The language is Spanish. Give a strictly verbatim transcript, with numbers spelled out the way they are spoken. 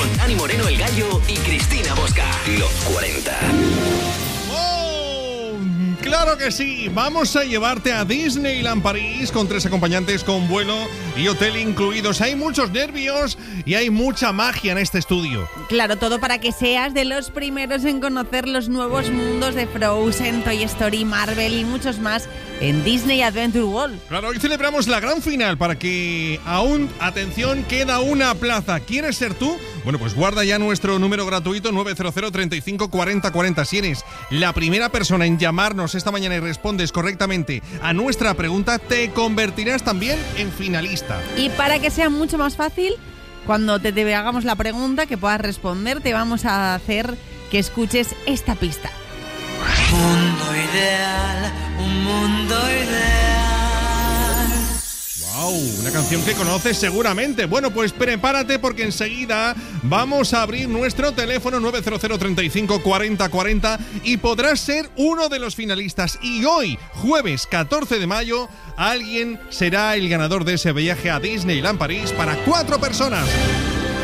con Dani Moreno el Gallo y Cristina Bosca. Los cuarenta. Claro que sí, vamos a llevarte a Disneyland París con tres acompañantes con vuelo y hotel incluidos. Hay muchos nervios y hay mucha magia en este estudio. Claro, todo para que seas de los primeros en conocer los nuevos mundos de Frozen, Toy Story, Marvel y muchos más en Disney Adventure World. Claro, hoy celebramos la gran final para que aún, atención, queda una plaza. ¿Quieres ser tú? Bueno, pues guarda ya nuestro número gratuito nueve cero cero, treinta y cinco, cuarenta, cuarenta. Si eres la primera persona en llamarnos esta mañana y respondes correctamente a nuestra pregunta, te convertirás también en finalista. Y para que sea mucho más fácil, cuando te, te hagamos la pregunta, que puedas responder, te vamos a hacer que escuches esta pista. Mundo ideal, un mundo ideal. ¡Wow! Una canción que conoces seguramente. Bueno, pues prepárate porque enseguida vamos a abrir nuestro teléfono nueve cero cero, treinta y cinco, cuarenta, cuarenta y podrás ser uno de los finalistas. Y hoy, jueves catorce de mayo, alguien será el ganador de ese viaje a Disneyland París para cuatro personas.